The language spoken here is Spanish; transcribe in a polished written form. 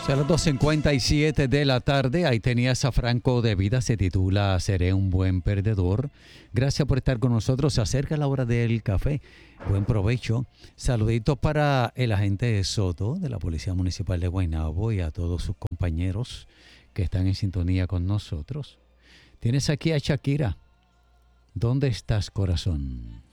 A las 2:57 de la tarde, ahí tenías a Franco De Vida, se titula Seré un buen perdedor. Gracias por estar con nosotros, se acerca la hora del café. Buen provecho. Saluditos para el agente Soto de la Policía Municipal de Guaynabo y a todos sus compañeros que están en sintonía con nosotros. Tienes aquí a Shakira. ¿Dónde estás, corazón?